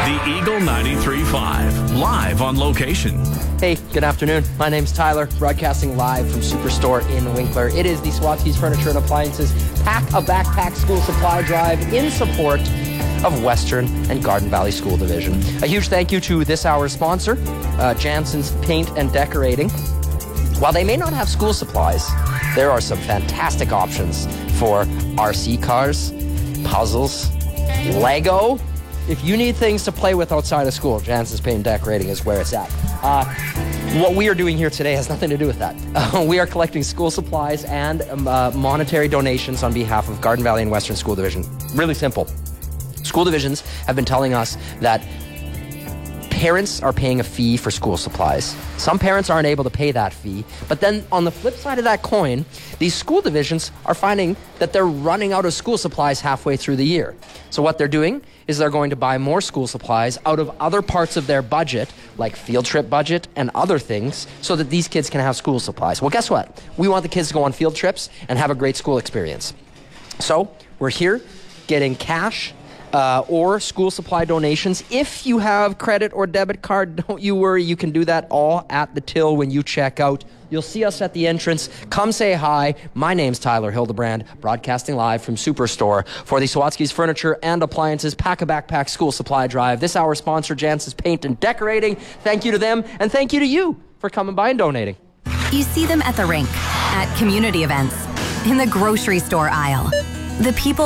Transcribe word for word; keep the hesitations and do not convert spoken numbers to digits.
The Eagle ninety-three point five, live on location. Hey, good afternoon. My name's Tyler, broadcasting live from Superstore in Winkler. It is the Swatsky's Furniture and Appliances Pack a Backpack School Supply Drive in support of Western and Garden Valley School Division. A huge thank you to this hour's sponsor, uh, Jansen's Paint and Decorating. While they may not have school supplies, there are some fantastic options for R C cars, puzzles, Lego. If you need things to play with outside of school, Jansen's Paint and Decorating is where it's at. Uh, what we are doing here today has nothing to do with that. Uh, we are collecting school supplies and um, uh, monetary donations on behalf of Garden Valley and Western School Division. Really simple. School divisions have been telling us that parents are paying a fee for school supplies. Some parents aren't able to pay that fee, but then on the flip side of that coin, these school divisions are finding that they're running out of school supplies halfway through the year. So what they're doing is they're going to buy more school supplies out of other parts of their budget, like field trip budget and other things, so that these kids can have school supplies. Well, guess what? We want the kids to go on field trips and have a great school experience. So we're here getting cash Uh, or school supply donations. If you have credit or debit card, don't you worry. You can do that all at the till when you check out. You'll see us at the entrance. Come say hi. My name's Tyler Hildebrand, broadcasting live from Superstore for the Swatsky's Furniture and Appliances Pack a Backpack School Supply Drive. This hour's sponsor, Jansen's Paint and Decorating. Thank you to them, and thank you to you for coming by and donating. You see them at the rink, at community events, in the grocery store aisle. The people